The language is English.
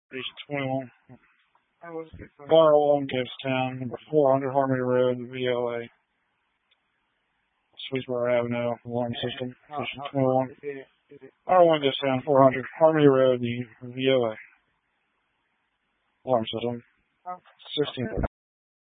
Station 21. Bar 1, Gibbstown, number 400 Harmony Road, VOA. Swedesboro Avenue, alarm system, Station 21. Bar 1, Gibbstown, 400 Harmony Road, VOA. Alarm system, 16.